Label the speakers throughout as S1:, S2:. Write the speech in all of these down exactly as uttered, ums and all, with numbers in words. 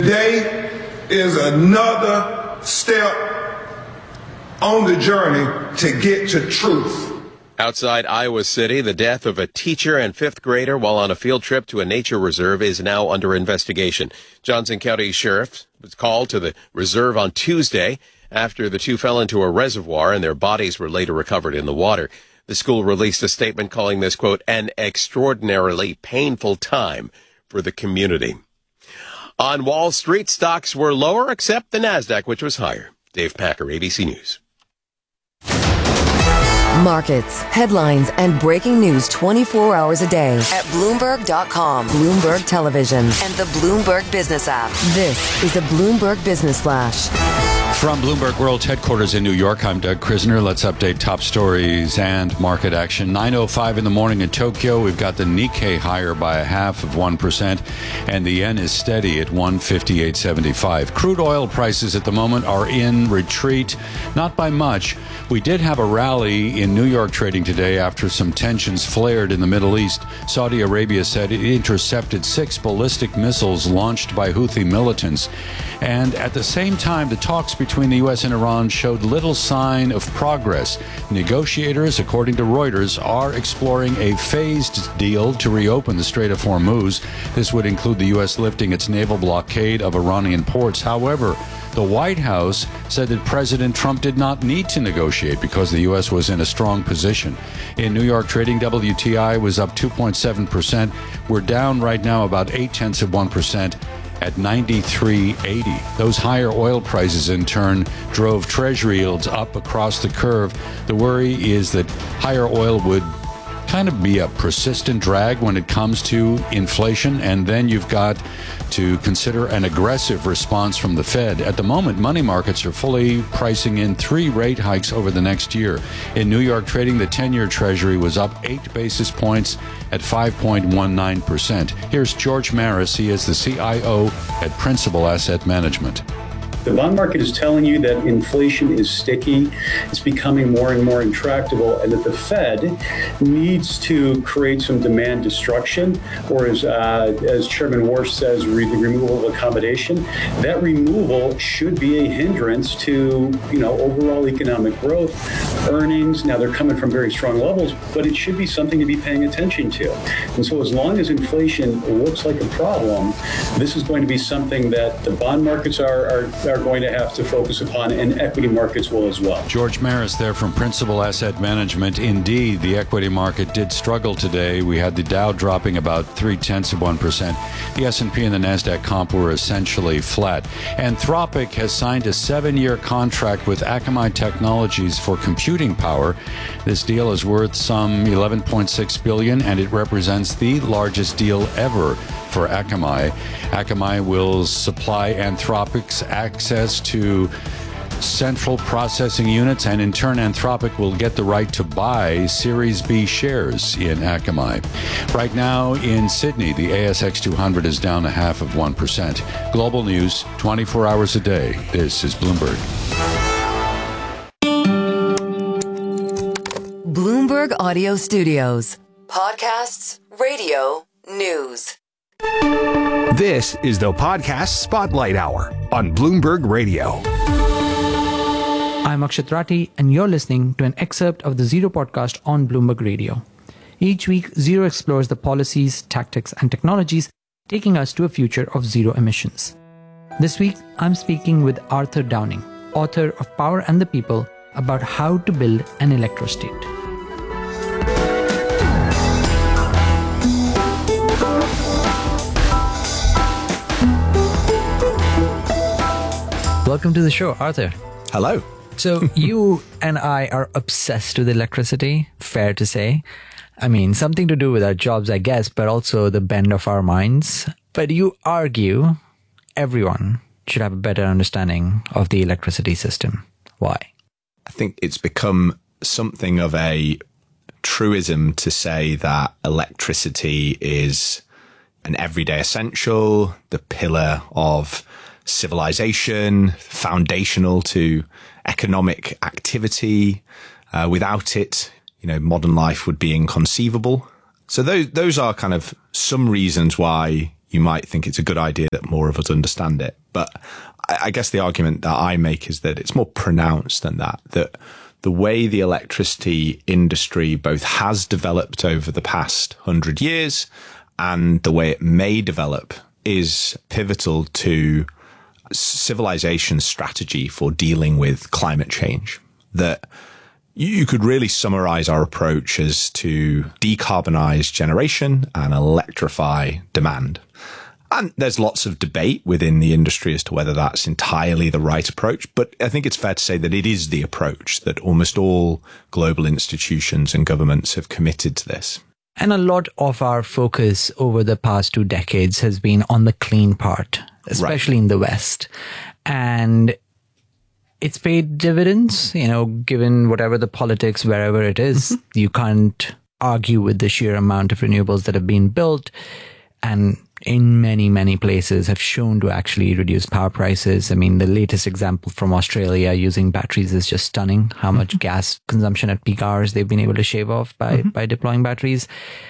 S1: Today is another step on the journey to get to truth.
S2: Outside Iowa City, the death of a teacher and fifth grader while on a field trip to a nature reserve is now under investigation. Johnson County Sheriff was called to the reserve on Tuesday after the two fell into a reservoir and their bodies were later recovered in the water. The school released a statement calling this, quote, an extraordinarily painful time for the community. On Wall Street, stocks were lower except the NASDAQ, which was higher. Dave Packer, A B C News.
S3: Markets, headlines, and breaking news twenty-four hours a day at Bloomberg dot com, Bloomberg Television, and the Bloomberg Business app. This is a Bloomberg Business Flash.
S4: From Bloomberg World Headquarters in New York, I'm Doug Krisner. Let's update top stories and market action. nine oh five in the morning in Tokyo. We've got the Nikkei higher by a half of one percent, and the yen is steady at one fifty-eight seventy-five. Crude oil prices at the moment are in retreat, not by much. We did have a rally in New York trading today after some tensions flared in the Middle East. Saudi Arabia said it intercepted six ballistic missiles launched by Houthi militants. And at the same time, the talks between the U S and Iran showed little sign of progress. Negotiators, according to Reuters, are exploring a phased deal to reopen the Strait of Hormuz. This would include the U S lifting its naval blockade of Iranian ports. However, the White House said that President Trump did not need to negotiate because the U S was in a strong position. In New York trading, W T I was up two point seven percent. We're down right now about eight tenths of one percent at ninety-three eighty. Those higher oil prices in turn drove Treasury yields up across the curve. The worry is that higher oil would kind of be a persistent drag when it comes to inflation, and then you've got to consider an aggressive response from the Fed. At the moment, money markets are fully pricing in three rate hikes over the next year. In New York trading, the ten-year Treasury was up eight basis points at five point one nine percent. Here's George Maris. He is the C I O at Principal Asset Management.
S5: The bond market is telling you that inflation is sticky, it's becoming more and more intractable, and that the Fed needs to create some demand destruction, or as, uh, as Chairman Warsh says, re- the removal of accommodation. That removal should be a hindrance to, you know, overall economic growth, earnings. Now, they're coming from very strong levels, but it should be something to be paying attention to. And so as long as inflation looks like a problem, this is going to be something that the bond markets are, are are going to have to focus upon, and equity markets will as well.
S4: George Maris there from Principal Asset Management. Indeed, the equity market did struggle today. We had the Dow dropping about three-tenths of one percent. The S and P and the NASDAQ comp were essentially flat. Anthropic has signed a seven-year contract with Akamai Technologies for computing power. This deal is worth some eleven point six billion dollars, and it represents the largest deal ever for Akamai. Akamai will supply Anthropic's access to central processing units, and in turn Anthropic will get the right to buy Series B shares in Akamai. Right now in Sydney, the A S X two hundred is down a half of one percent. Global news, twenty-four hours a day. This is Bloomberg.
S3: Bloomberg Audio Studios. Podcasts, radio, news.
S6: This is the Podcast Spotlight Hour on Bloomberg Radio.
S7: I'm Akshat Rathi, and you're listening to an excerpt of the Zero podcast on Bloomberg Radio. Each week, Zero explores the policies, tactics, and technologies taking us to a future of zero emissions. This week, I'm speaking with Arthur Downing, author of Power and the People, about how to build an electrostate. Welcome to the show, Arthur.
S6: Hello.
S7: So you and I are obsessed with electricity, fair to say. I mean, something to do with our jobs, I guess, but also the bend of our minds. But you argue everyone should have a better understanding of the electricity system. Why?
S8: I think it's become something of a truism to say that electricity is an everyday essential, the pillar of civilization, foundational to economic activity. Uh, without it, you know, modern life would be inconceivable. So those those are kind of some reasons why you might think it's a good idea that more of us understand it. But I guess the argument that I make is that it's more pronounced than that, that the way the electricity industry both has developed over the past hundred years and the way it may develop is pivotal to civilization's strategy for dealing with climate change. That you could really summarize our approach as to decarbonize generation and electrify demand. And there's lots of debate within the industry as to whether that's entirely the right approach. But I think it's fair to say that it is the approach, that almost all global institutions and governments have committed to this.
S7: And a lot of our focus over the past two decades has been on the clean part, especially right. in the West. And it's paid dividends, you know, given whatever the politics, wherever it is. Mm-hmm. You can't argue with the sheer amount of renewables that have been built. And in many, many places have shown to actually reduce power prices. I mean, the latest example from Australia using batteries is just stunning. How much mm-hmm. gas consumption at peak hours they've been able to shave off by, mm-hmm. by deploying batteries.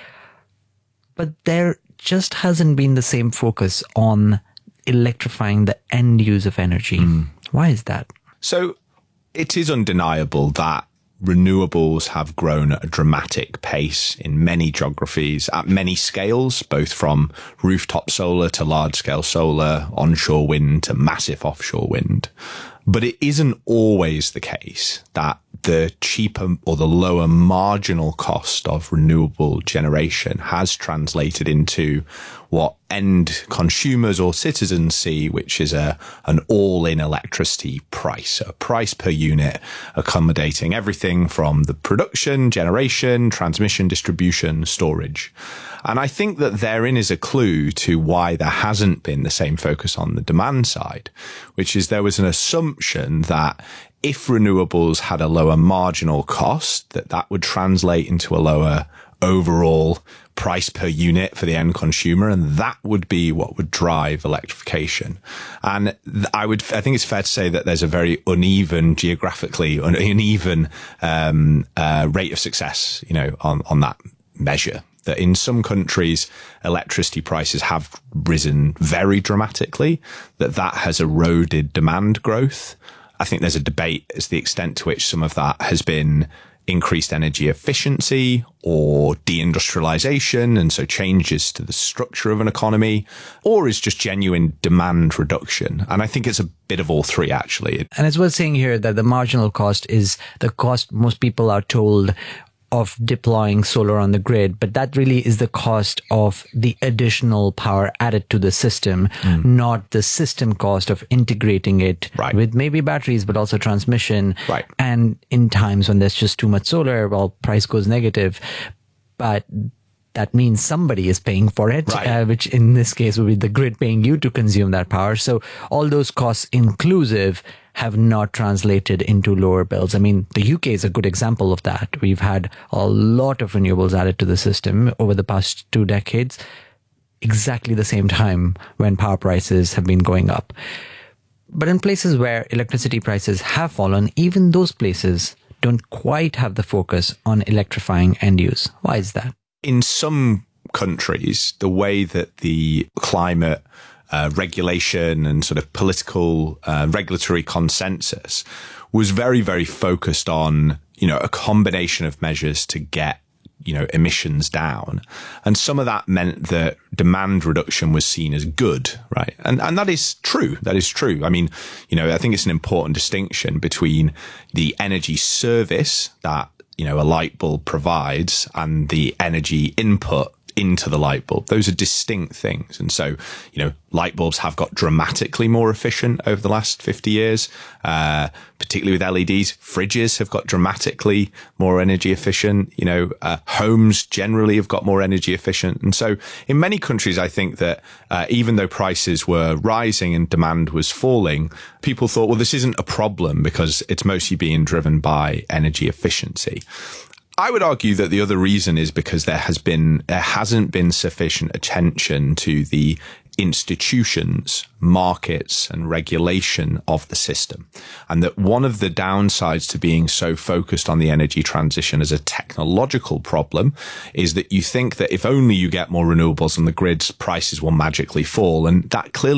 S7: But there just hasn't been the same focus on electrifying the end use of energy. Mm. Why is that?
S8: So it is undeniable that renewables have grown at a dramatic pace in many geographies at many scales, both from rooftop solar to large scale solar, onshore wind to massive offshore wind. But it isn't always the case that the cheaper or the lower marginal cost of renewable generation has translated into what end consumers or citizens see, which is a an all-in electricity price, a price per unit accommodating everything from the production, generation, transmission, distribution, storage. And I think that therein is a clue to why there hasn't been the same focus on the demand side, which is there was an assumption that if renewables had a lower marginal cost, that that would translate into a lower overall price per unit for the end consumer, and that would be what would drive electrification. And I would, I think it's fair to say that there's a very uneven, geographically uneven um, uh, rate of success, you know, on on that measure. That in some countries, electricity prices have risen very dramatically, that that has eroded demand growth. I think there's a debate as to the extent to which some of that has been increased energy efficiency or deindustrialization, and so changes to the structure of an economy, or is just genuine demand reduction. And I think it's a bit of all three, actually.
S7: And it's worth saying here that the marginal cost is the cost most people are told of deploying solar on the grid, but that really is the cost of the additional power added to the system, mm. not the system cost of integrating it right. with maybe batteries, but also transmission.
S8: Right.
S7: And in times when there's just too much solar, well, price goes negative, but that means somebody is paying for it, right. uh, which in this case would be the grid paying you to consume that power. So all those costs inclusive have not translated into lower bills. I mean, the U K is a good example of that. We've had a lot of renewables added to the system over the past two decades, exactly the same time when power prices have been going up. But in places where electricity prices have fallen, even those places don't quite have the focus on electrifying end use. Why is that?
S8: In some countries, the way that the climate uh, regulation and sort of political uh, regulatory consensus was very, very focused on, you know, a combination of measures to get, you know, emissions down. And some of that meant that demand reduction was seen as good, right? And, and that is true. That is true. I mean, you know, I think it's an important distinction between the energy service that, you know, a light bulb provides and the energy input into the light bulb. Those are distinct things. And so, you know, light bulbs have got dramatically more efficient over the last fifty years, uh, particularly with L E Ds. Fridges have got dramatically more energy efficient. You know, uh, homes generally have got more energy efficient. And so in many countries, I think that uh, even though prices were rising and demand was falling, people thought, well, this isn't a problem because it's mostly being driven by energy efficiency. I would argue that the other reason is because there has been, there hasn't been sufficient attention to the institutions, markets, and regulation of the system. And that one of the downsides to being so focused on the energy transition as a technological problem is that you think that if only you get more renewables on the grids, prices will magically fall. And that clearly